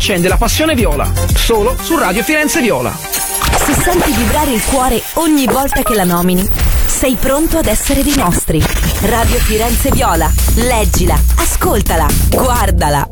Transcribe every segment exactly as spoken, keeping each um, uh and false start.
accende la passione viola, solo su Radio Firenze Viola. Se senti vibrare il cuore ogni volta che la nomini, sei pronto ad essere dei nostri. Radio Firenze Viola, leggila, ascoltala, guardala.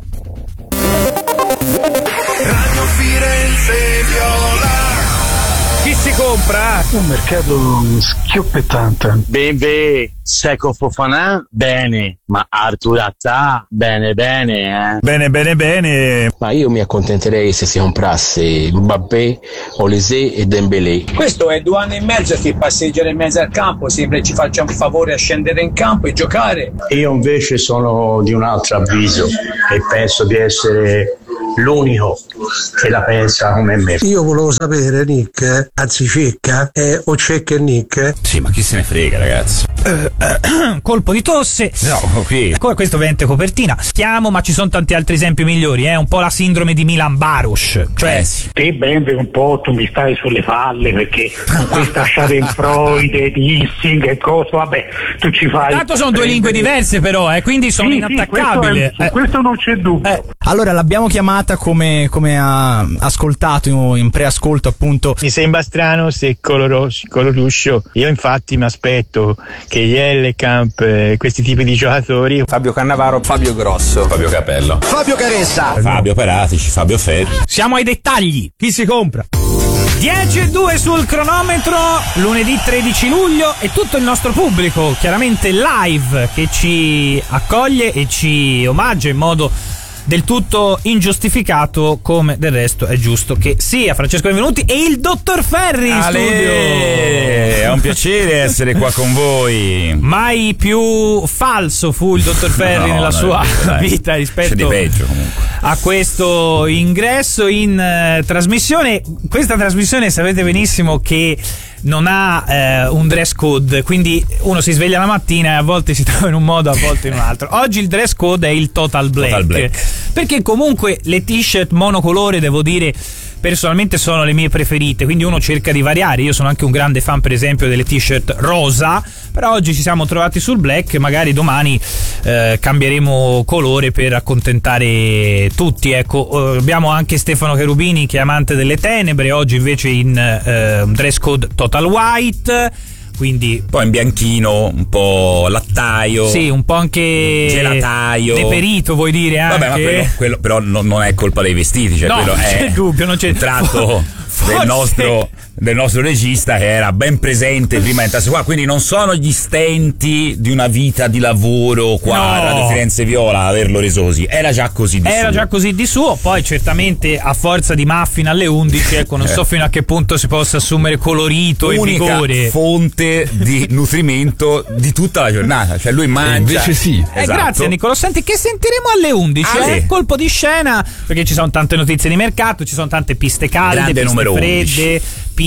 Radio Firenze Viola. Chi si compra? Un mercato schioppettante. Bene, Seco Fofana, bene, ma Artur Attà, bene bene, eh. Bene bene bene. Ma io mi accontenterei se si comprasse Mbappé, Olise e Dembélé. Questo è due anni e mezzo che passeggiare in mezzo al campo, sembra ci faccia un favore a scendere in campo e giocare. Io invece sono di un altro avviso e penso di essere l'unico che la pensa come me. Io volevo sapere, Nick, anzi Cecca, eh, o Cecca e Nick? Sì, ma chi se ne frega, ragazzi. Uh, uh, colpo di tosse. No, qui. Questo ovviamente copertina. Stiamo, ma ci sono tanti altri esempi migliori, eh? Un po' la sindrome di Milan Baros. Cioè, eh sì. Te Bende un po' tu mi stai sulle palle perché con questa schadenfreude, dissing e cose, vabbè, tu ci fai. Tanto sono due lingue diverse però, eh, quindi sono sì, inattaccabili. Sì, questo, è, su questo non c'è dubbio. Eh. Allora l'abbiamo chiamata come, come ha ascoltato in preascolto, appunto. Mi sembra strano se Coloruscio. Io infatti mi aspetto che gli Ellecamp, eh, questi tipi di giocatori. Fabio Cannavaro, Fabio Grosso, Fabio Capello, Fabio Caressa, Fabio Paratici, Fabio Ferri. Siamo ai dettagli. Chi si compra? dieci e due sul cronometro, lunedì tredici luglio, e tutto il nostro pubblico chiaramente live che ci accoglie e ci omaggia in modo del tutto ingiustificato, come del resto è giusto che sia. Francesco Benvenuti e il dottor Ferri in Ale, studio. è un piacere essere qua con voi. Mai più falso fu il dottor Ferri no, nella no, sua vero, vita rispetto C'è di peggio, comunque, a questo ingresso in uh, trasmissione. Questa trasmissione sapete benissimo che non ha eh, un dress code, quindi uno si sveglia la mattina e a volte si trova in un modo, a volte in un altro. Oggi il dress code è il Total Black, Total Black. perché comunque le t-shirt monocolore, devo dire, personalmente sono le mie preferite, quindi uno cerca di variare. Io sono anche un grande fan, per esempio, delle t-shirt rosa, però oggi ci siamo trovati sul black, magari domani eh, cambieremo colore per accontentare tutti. Ecco, eh, abbiamo anche Stefano Cherubini che è amante delle tenebre, oggi invece in eh, dress code total white, quindi un po' in bianchino, un po' lattaio, sì, un po' anche gelataio, deperito, vuoi dire anche. Vabbè, ma quello, quello però non, non è colpa dei vestiti, cioè no, quello non è c'è dubbio, non c'è un tratto Forse... del nostro del nostro regista che era ben presente prima di entrarsi qua, quindi non sono gli stenti di una vita di lavoro qua no. a Radio Firenze Viola a averlo reso così, era già così di era suo. già così di suo, poi certamente a forza di muffin alle undici, ecco, non so fino a che punto si possa assumere colorito Unica e vigore, fonte di nutrimento di tutta la giornata, cioè lui mangia. E invece sì. Eh, esatto. Grazie Niccolo. Senti, che sentiremo alle undici? Ale. Eh? Colpo di scena, perché ci sono tante notizie di mercato, ci sono tante piste calde, Grande piste numero fredde, undici.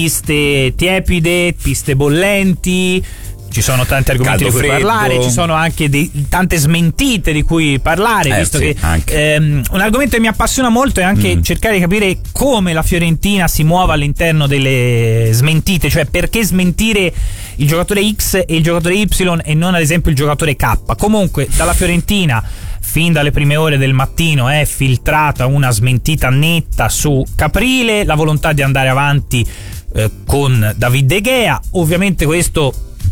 piste tiepide, piste bollenti. Ci sono tanti argomenti Caldo di cui freddo. parlare, ci sono anche di, tante smentite di cui parlare, Eh, visto sì, che ehm, un argomento che mi appassiona molto è anche mm. cercare di capire come la Fiorentina si muova all'interno delle smentite, cioè perché smentire il giocatore X e il giocatore Y e non ad esempio il giocatore K. Comunque dalla Fiorentina fin dalle prime ore del mattino è filtrata una smentita netta su Caprile, la volontà di andare avanti eh, con David De Gea. Ovviamente questo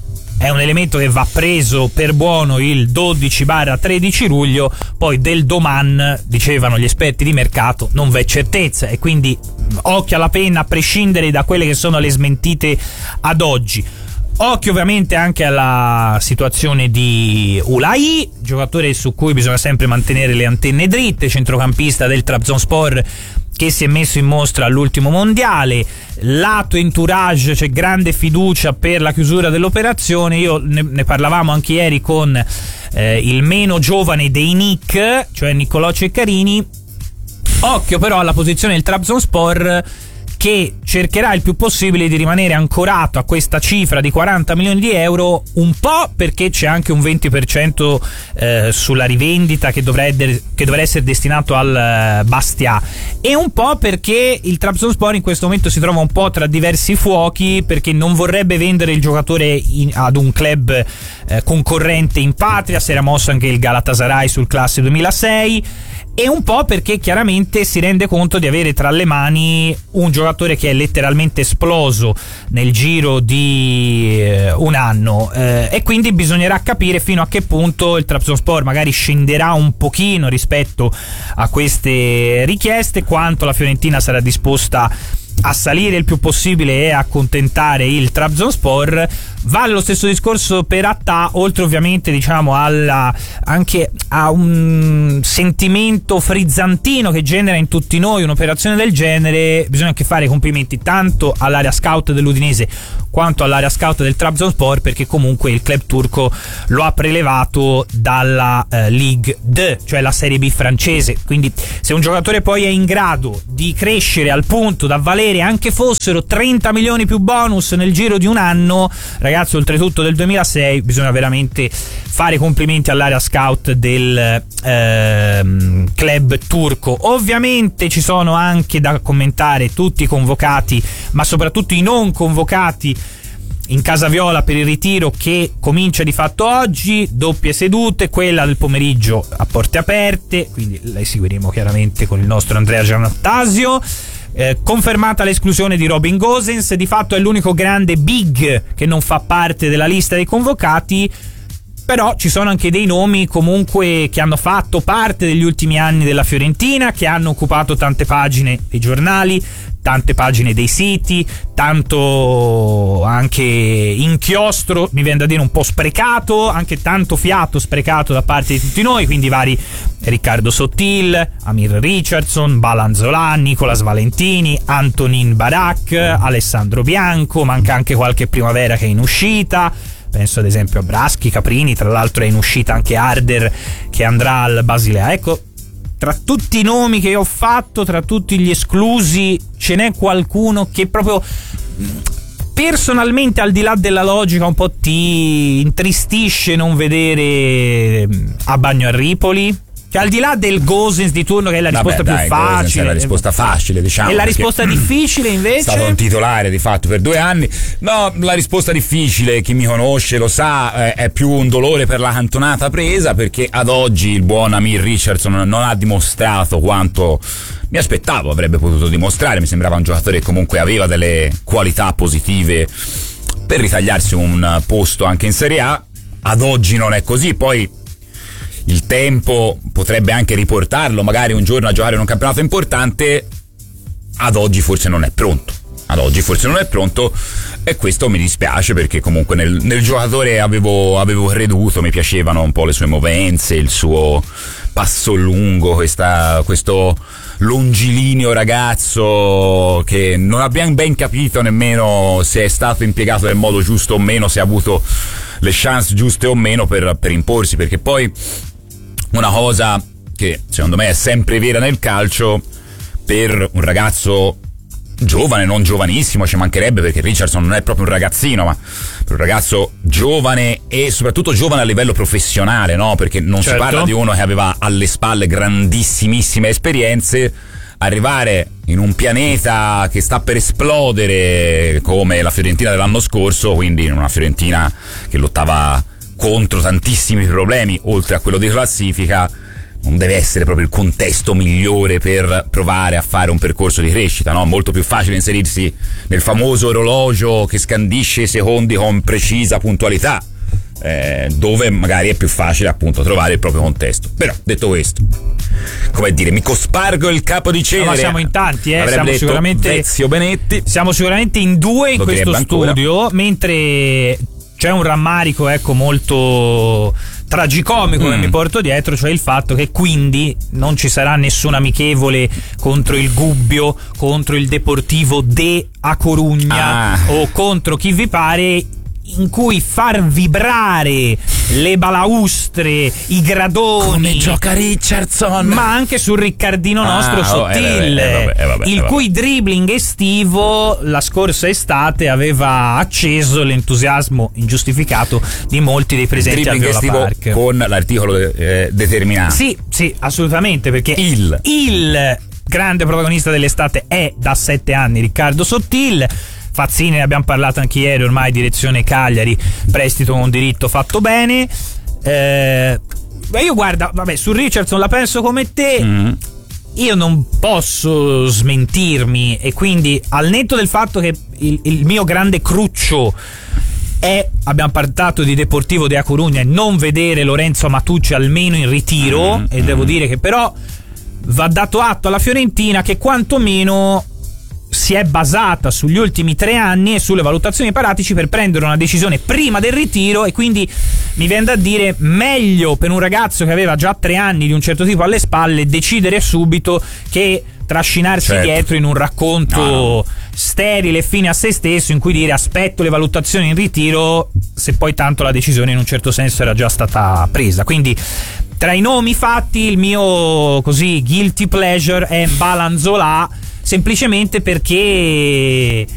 è un elemento che va preso per buono il dodici tredici luglio, poi del doman, dicevano gli esperti di mercato, non v'è certezza, e quindi occhio alla penna a prescindere da quelle che sono le smentite ad oggi. Occhio ovviamente anche alla situazione di Ulai, giocatore su cui bisogna sempre mantenere le antenne dritte, centrocampista del Trabzonspor che si è messo in mostra all'ultimo mondiale. Lato entourage, c'è grande fiducia per la chiusura dell'operazione. Io ne, ne parlavamo anche ieri con eh, il meno giovane dei Nick, cioè Niccolò Ceccarini. Occhio però alla posizione del Trabzonspor, che cercherà il più possibile di rimanere ancorato a questa cifra di quaranta milioni di euro, un po' perché c'è anche un venti per cento eh, sulla rivendita che dovrebbe, che dovrà essere destinato al uh, Bastia, e un po' perché il Trabzonspor in questo momento si trova un po' tra diversi fuochi, perché non vorrebbe vendere il giocatore in, ad un club eh, concorrente in patria. Si era mosso anche il Galatasaray sul classe duemilasei, e un po' perché chiaramente si rende conto di avere tra le mani un giocatore che è letteralmente esploso nel giro di eh, un anno, eh, e quindi bisognerà capire fino a che punto il Trabzonspor magari scenderà un pochino rispetto a queste richieste, quanto la Fiorentina sarà disposta a salire il più possibile e accontentare il Trabzonspor. Vale lo stesso discorso per Atta, oltre ovviamente diciamo alla, anche a un sentimento frizzantino che genera in tutti noi un'operazione del genere. Bisogna anche fare complimenti tanto all'area scout dell'Udinese quanto all'area scout del Trabzonspor, perché comunque il club turco lo ha prelevato dalla eh, Ligue due, cioè la Serie B francese. Quindi se un giocatore poi è in grado di crescere al punto da valere anche fossero trenta milioni più bonus nel giro di un anno, ragazzi, oltretutto del duemilasei, bisogna veramente fare complimenti all'area scout del ehm, club turco. Ovviamente ci sono anche da commentare tutti i convocati, ma soprattutto i non convocati in casa viola per il ritiro che comincia di fatto oggi. Doppie sedute, quella del pomeriggio a porte aperte, quindi la seguiremo chiaramente con il nostro Andrea Giannattasio. Eh, confermata l'esclusione di Robin Gosens, di fatto è l'unico grande big che non fa parte della lista dei convocati, però ci sono anche dei nomi comunque che hanno fatto parte degli ultimi anni della Fiorentina, che hanno occupato tante pagine dei giornali, tante pagine dei siti, tanto anche inchiostro, mi viene da dire un po' sprecato, anche tanto fiato sprecato da parte di tutti noi, quindi vari Riccardo Sottil, Amir Richardson, Balan Zolan, Nicolas Valentini, Antonin Barak, Alessandro Bianco, manca anche qualche primavera che è in uscita. Penso ad esempio a Braschi, Caprini, tra l'altro è in uscita anche Arder che andrà al Basilea. Ecco, tra tutti i nomi che ho fatto, tra tutti gli esclusi, ce n'è qualcuno che proprio personalmente, al di là della logica, un po' ti intristisce non vedere a bagno a Ripoli? Cioè, al di là del Gosens di turno, che è la risposta Vabbè, più dai, facile, è la risposta facile, diciamo. E la risposta difficile invece? È stato un titolare di fatto per due anni. No, la risposta difficile, chi mi conosce lo sa, è più un dolore per la cantonata presa, perché ad oggi il buon Amir Richardson non ha dimostrato quanto mi aspettavo avrebbe potuto dimostrare. Mi sembrava un giocatore che comunque aveva delle qualità positive per ritagliarsi un posto anche in Serie A. Ad oggi non è così. Poi il tempo potrebbe anche riportarlo magari un giorno a giocare in un campionato importante. Ad oggi forse non è pronto. Ad oggi forse non è pronto e questo mi dispiace, perché comunque nel, nel giocatore avevo, avevo creduto, mi piacevano un po' le sue movenze, il suo passo lungo, questa, questo longilineo ragazzo che non abbiamo ben capito nemmeno se è stato impiegato nel modo giusto o meno, se ha avuto le chance giuste o meno per, per imporsi, perché poi una cosa che secondo me è sempre vera nel calcio, per un ragazzo giovane, non giovanissimo, ci mancherebbe, perché Richardson non è proprio un ragazzino, ma per un ragazzo giovane e soprattutto giovane a livello professionale, no? Perché non certo. Si parla di uno che aveva alle spalle grandissimissime esperienze. Arrivare in un pianeta che sta per esplodere come la Fiorentina dell'anno scorso, quindi in una Fiorentina che lottava contro tantissimi problemi oltre a quello di classifica, non deve essere proprio il contesto migliore per provare a fare un percorso di crescita, no? Molto più facile inserirsi nel famoso orologio che scandisce i secondi con precisa puntualità, eh, dove magari è più facile appunto trovare il proprio contesto. Però detto questo, come dire, mi cospargo il capo di cenere. No, ma siamo in tanti, eh. Avrebbe siamo detto sicuramente Ezio Benetti. Siamo sicuramente in due in Lo questo studio ancora. Mentre c'è un rammarico, ecco, molto tragicomico mm. che mi porto dietro, cioè il fatto che quindi non ci sarà nessun amichevole contro il Gubbio, contro il Deportivo de A Corugna ah. o contro chi vi pare, in cui far vibrare le balaustre, i gradoni, come gioca Richardson, ma anche sul Riccardino nostro ah, Sottil, eh, vabbè, eh, vabbè, il eh, vabbè. cui dribbling estivo la scorsa estate aveva acceso l'entusiasmo ingiustificato di molti dei presenti al Viola Park, con l'articolo eh, determinante. Sì, sì, assolutamente, perché il il grande protagonista dell'estate è da sette anni Riccardo Sottil. Fazzini, ne abbiamo parlato anche ieri, ormai direzione Cagliari, prestito con diritto fatto bene. Eh, Ma io guarda, vabbè, su Richardson la penso come te. Mm. Io non posso smentirmi, e quindi al netto del fatto che il, il mio grande cruccio è, abbiamo parlato di Deportivo de A Coruña, e non vedere Lorenzo Matucci almeno in ritiro, mm, e mm. devo dire che però va dato atto alla Fiorentina che quantomeno si è basata sugli ultimi tre anni e sulle valutazioni Paratici per prendere una decisione prima del ritiro, e quindi mi viene da dire meglio per un ragazzo che aveva già tre anni di un certo tipo alle spalle decidere subito che trascinarsi certo. dietro in un racconto no, no. sterile, fine a se stesso, in cui dire aspetto le valutazioni in ritiro, se poi tanto la decisione in un certo senso era già stata presa. Quindi tra i nomi fatti il mio così guilty pleasure è Balanzolà, semplicemente perché